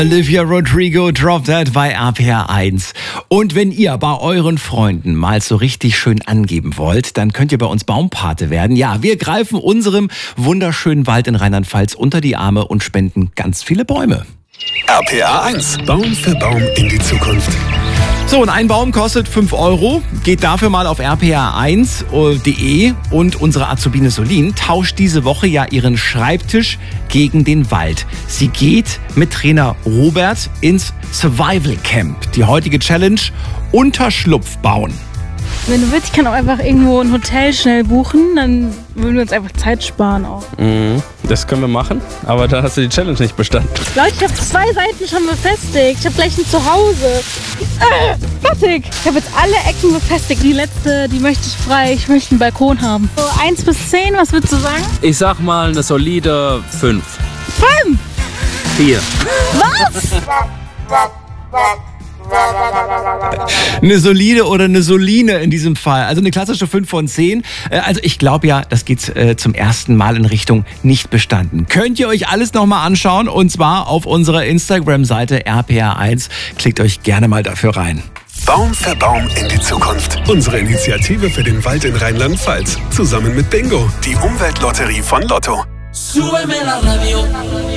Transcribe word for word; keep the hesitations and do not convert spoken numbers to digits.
Olivia Rodrigo, Drop That bei R P R eins. Und wenn ihr bei euren Freunden mal so richtig schön angeben wollt, dann könnt ihr bei uns Baumpate werden. Ja, wir greifen unserem wunderschönen Wald in Rheinland-Pfalz unter die Arme und spenden ganz viele Bäume. R P R eins. Baum für Baum in die Zukunft. So, und ein Baum kostet fünf Euro. Geht dafür mal auf r p r eins punkt d e und unsere Azubine Solin tauscht diese Woche ja ihren Schreibtisch gegen den Wald. Sie geht mit Trainer Robert ins Survival Camp. Die heutige Challenge: Unterschlupf bauen. Wenn du willst, ich kann auch einfach irgendwo ein Hotel schnell buchen, dann würden wir uns einfach Zeit sparen auch. Mhm, das können wir machen, aber da hast du die Challenge nicht bestanden. Leute, ich habe zwei Seiten schon befestigt. Ich habe gleich ein Zuhause. Äh, fertig. Ich habe jetzt alle Ecken befestigt. Die letzte, die möchte ich frei. Ich möchte einen Balkon haben. So, eins bis zehn, was würdest du sagen? Ich sag mal eine solide fünf. Fünf! vier. Was? Eine solide oder eine Soline in diesem Fall. Also eine klassische fünf von zehn. Also ich glaube ja, das geht zum ersten Mal in Richtung nicht bestanden. Könnt ihr euch alles nochmal anschauen, und zwar auf unserer Instagram-Seite R P R eins. Klickt euch gerne mal dafür rein. Baum für Baum in die Zukunft. Unsere Initiative für den Wald in Rheinland-Pfalz. Zusammen mit Bingo, die Umweltlotterie von Lotto. Súbeme la radio.